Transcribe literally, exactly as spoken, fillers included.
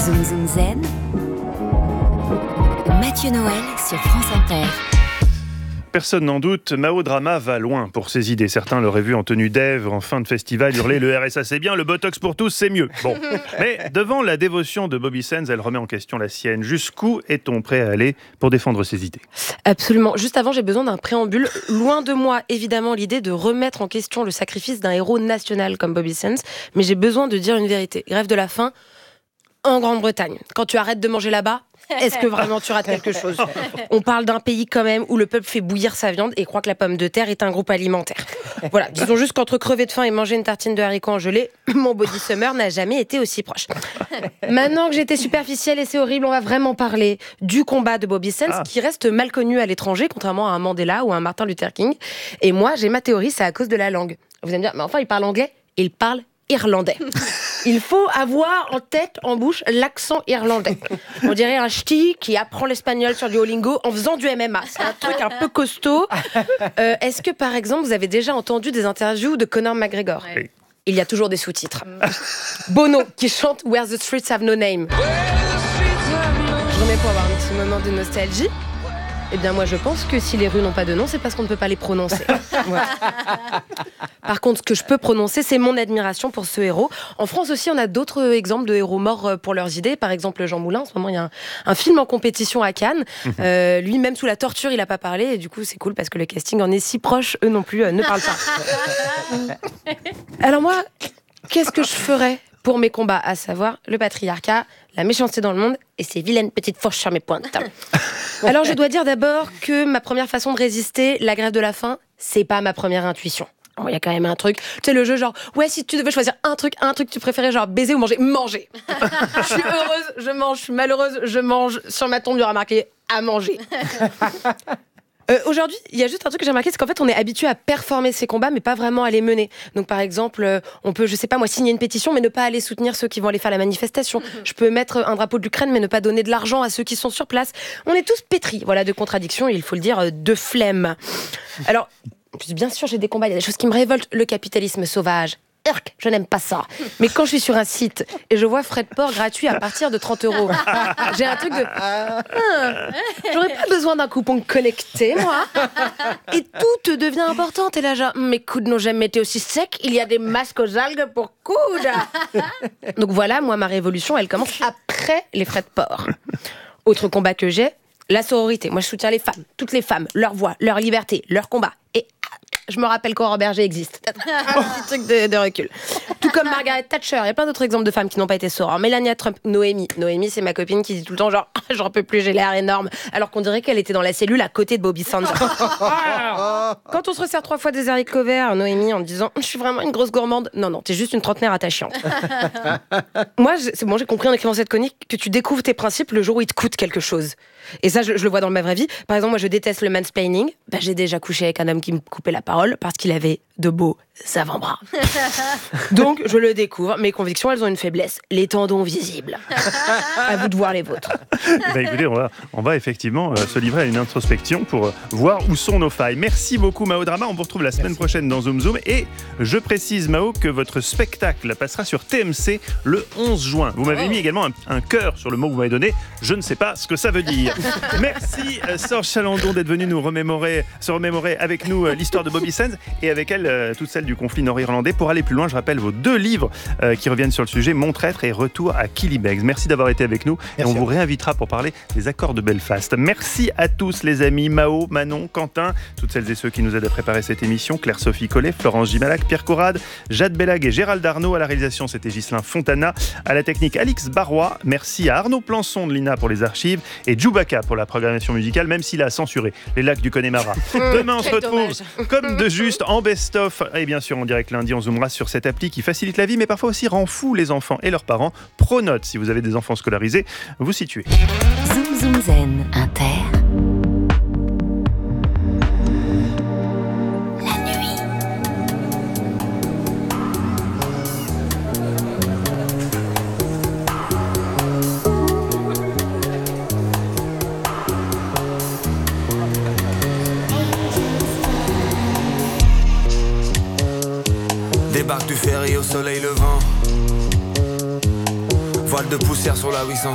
Zoom Zoom Zen. Mathieu Noël sur France Inter. Personne n'en doute, Mao Drama va loin pour ses idées. Certains l'auraient vu en tenue d'Ève, en fin de festival, hurler « Le R S A c'est bien, le Botox pour tous c'est mieux ». Bon, mais devant la dévotion de Bobby Sands, elle remet en question la sienne. Jusqu'où est-on prêt à aller pour défendre ses idées ? Absolument. Juste avant, j'ai besoin d'un préambule. Loin de moi, évidemment, l'idée de remettre en question le sacrifice d'un héros national comme Bobby Sands, mais j'ai besoin de dire une vérité. Grève de la faim en Grande-Bretagne. Quand tu arrêtes de manger là-bas, est-ce que vraiment tu rates quelque chose ? On parle d'un pays quand même où le peuple fait bouillir sa viande et croit que la pomme de terre est un groupe alimentaire. Voilà, disons juste qu'entre crever de faim et manger une tartine de haricots en gelée, mon body summer n'a jamais été aussi proche. Maintenant que j'étais superficielle et c'est horrible, on va vraiment parler du combat de Bobby Sands ah. qui reste mal connu à l'étranger, contrairement à un Mandela ou à un Martin Luther King. Et moi, j'ai ma théorie, c'est à cause de la langue. Vous allez me dire, mais enfin, il parle anglais ? Il parle irlandais. Il faut avoir en tête, en bouche, l'accent irlandais. On dirait un ch'ti qui apprend l'espagnol sur Duolingo en faisant du M M A. C'est un truc un peu costaud. Euh, est-ce que, par exemple, vous avez déjà entendu des interviews de Conor McGregor ? Oui. Il y a toujours des sous-titres. Bono, qui chante « Where the streets have no name ». Je remets pour avoir un petit moment de nostalgie. Eh bien, moi, je pense que si les rues n'ont pas de nom, c'est parce qu'on ne peut pas les prononcer. Ouais. Par contre, ce que je peux prononcer, c'est mon admiration pour ce héros. En France aussi, on a d'autres exemples de héros morts pour leurs idées. Par exemple, Jean Moulin. En ce moment, il y a un, un film en compétition à Cannes. Euh, lui, même sous la torture, il n'a pas parlé. Et du coup, c'est cool parce que le casting en est si proche. Eux non plus euh, ne parlent pas. Alors moi, qu'est-ce que je ferais pour mes combats, à savoir le patriarcat, la méchanceté dans le monde et ces vilaines petites fourches sur mes pointes. Alors je dois dire d'abord que ma première façon de résister, la grève de la faim, c'est pas ma première intuition. Il oh, y a quand même un truc, tu sais le jeu genre, ouais si tu devais choisir un truc, un truc que tu préférais genre baiser ou manger, manger. Je suis heureuse, je mange, je suis malheureuse, je mange. Sur ma tombe, il y aura marqué à manger. Euh, aujourd'hui, il y a juste un truc que j'ai remarqué, c'est qu'en fait, on est habitué à performer ces combats, mais pas vraiment à les mener. Donc, par exemple, euh, on peut, je sais pas moi, signer une pétition, mais ne pas aller soutenir ceux qui vont aller faire la manifestation. Je peux mettre un drapeau de l'Ukraine, mais ne pas donner de l'argent à ceux qui sont sur place. On est tous pétris, voilà, de contradictions, et il faut le dire, euh, de flemme. Alors, bien sûr, j'ai des combats, il y a des choses qui me révoltent. Le capitalisme sauvage. Urk, je n'aime pas ça. Mais quand je suis sur un site et je vois frais de port gratuit à partir de trente euros, j'ai un truc de... Ah, j'aurais pas besoin d'un coupon connecté, moi. Et tout devient important. Et là, genre, mes coudes n'ont jamais été aussi secs. Il y a des masques aux algues pour coudes. Donc voilà, moi, ma révolution, elle commence après les frais de port. Autre combat que j'ai, la sororité. Moi, je soutiens les femmes, toutes les femmes, leur voix, leur liberté, leur combat. Et je me rappelle qu'Aurore Berger existe. Un petit truc de, de recul. Tout comme Margaret Thatcher. Il y a plein d'autres exemples de femmes qui n'ont pas été sorores. Melania Trump, Noémie. Noémie, c'est ma copine qui dit tout le temps genre « J'en peux plus, j'ai l'air énorme ». Alors qu'on dirait qu'elle était dans la cellule à côté de Bobby Sands. Quand on se resserre trois fois des haricots verts, Noémie, en disant « Je suis vraiment une grosse gourmande ». Non, non, t'es juste une trentenaire attachante. Moi, c'est bon, j'ai compris en écrivant cette chronique que tu découvres tes principes le jour où il te coûte quelque chose. Et ça, je, je le vois dans ma vraie vie. Par exemple, moi, je déteste le mansplaining. Ben, j'ai déjà couché avec un homme qui me coupait la parole parce qu'il avait de beaux avant-bras. Donc, je le découvre. Mes convictions, elles ont une faiblesse. Les tendons visibles. À vous de voir les vôtres. Ben, écoutez, on va, on va effectivement euh, se livrer à une introspection pour euh, voir où sont nos failles. Merci beaucoup, Mao Drama. On vous retrouve la semaine Merci. prochaine dans Zoom Zoom. Et je précise, Mao, que votre spectacle passera sur T M C le onze juin. Vous m'avez oh. mis également un, un cœur sur le mot que vous m'avez donné. Je ne sais pas ce que ça veut dire. Merci, euh, Sorge Chalandon, d'être venue nous remémorer, se remémorer avec nous euh, l'histoire de Bobby Sands et avec elle, euh, toute celle du conflit nord-irlandais. Pour aller plus loin, je rappelle vos deux livres euh, qui reviennent sur le sujet, Mon traître et Retour à Killybegs. Merci d'avoir été avec nous. Merci. Et on vous réinvitera pour parler des accords de Belfast. Merci à tous les amis, Mao, Manon, Quentin, toutes celles et ceux qui nous aident à préparer cette émission, Claire-Sophie Collet, Florence Gimalac, Pierre Corrade, Jade Bellag et Gérald Arnaud. À la réalisation, c'était Ghislain Fontana. À la technique, Alix Barrois. Merci à Arnaud Plançon de l'I N A pour les archives et Djoubaka pour la programmation musicale, même s'il a censuré les lacs du Connemara. Demain, on se retrouve dommage. Comme de juste en best-of et bien sûr en direct lundi, on zoomera sur cette appli qui facilite la vie mais parfois aussi rend fou les enfants et leurs parents. Pronote, si vous avez des enfants scolarisés, vous situez. Zoom Zoom Zen Inter. Débarque du ferry au soleil levant. Voilà mal de poussière sur la huit cent